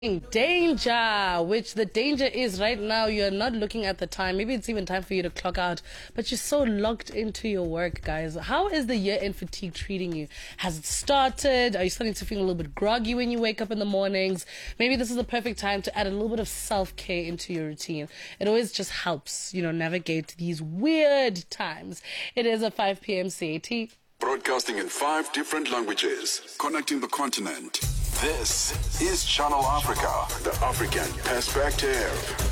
Danger, which the danger is right now, you're not looking at the time. Maybe it's even time for you to clock out, but you're so locked into your work, guys. How is the year-end fatigue treating you? Has it started? Are you starting to feel a little bit groggy when you wake up in the mornings? Maybe this is the perfect time to add a little bit of self-care into your routine. It always just helps, navigate these weird times. It is a 5 p.m. CAT. Broadcasting in 5 different languages, connecting the continent. This is Channel Africa, the African perspective.